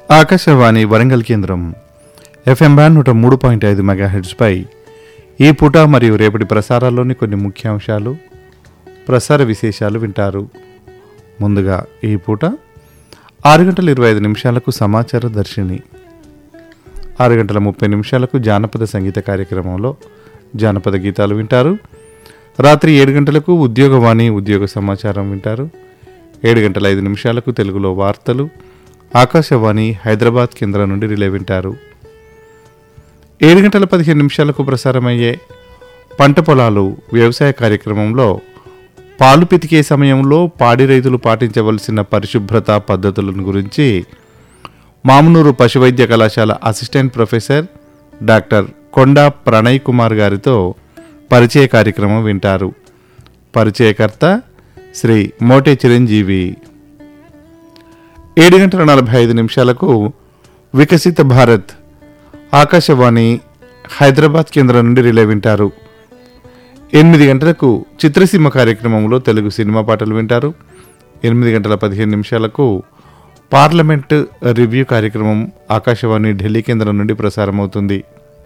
ఆకాశవాణి వరంగల్ కేంద్రం FM band 103.5 megahertz పై ఈ పూట మరియు రేపటి ప్రసారాల్లోని కొన్ని ముఖ్యాంశాలు, ప్రసార విశేషాలు వింటారు. ముందుగా ఈ పూట 6:25 సమాచార దర్శిని, 6:30 జానపద సంగీత కార్యక్రమంలో జానపద గీతాలు వింటారు. రాత్రి 7 గంటలకు ఉద్యోగవాణి ఉద్యోగ సమాచారం వింటారు. 7:05 తెలుగులో వార్తలు ఆకాశవాణి హైదరాబాద్ కేంద్రం నుండి రిలే వింటారు. 7:15 ప్రసారమయ్యే పంట పొలాలు వ్యవసాయ కార్యక్రమంలో పాలు పితికే సమయంలో పాడి రైతులు పాటించవలసిన పరిశుభ్రత పద్ధతులను గురించి మామునూరు పశువైద్య కళాశాల అసిస్టెంట్ ప్రొఫెసర్ డాక్టర్ కొండా ప్రణయ్ కుమార్ గారితో పరిచయ కార్యక్రమం వింటారు. పరిచయకర్త శ్రీ మోటే చిరంజీవి. 7:45 వికసిత భారత్ ఆకాశవాణి హైదరాబాద్ కేంద్రం నుండి రిలే వింటారు. 8 గంటలకు చిత్రసీమ కార్యక్రమంలో తెలుగు సినిమా పాటలు వింటారు. 8:15 పార్లమెంట్ రివ్యూ కార్యక్రమం ఆకాశవాణి ఢిల్లీ కేంద్రం నుండి ప్రసారమవుతుంది.